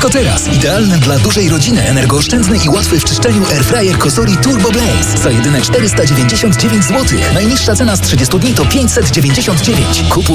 Tylko teraz. Idealny dla dużej rodziny, energooszczędny i łatwy w czyszczeniu airfryer Cosori Turbo Blaze. Za jedyne 499 zł. Najniższa cena z 30 dni to 599. Kupuj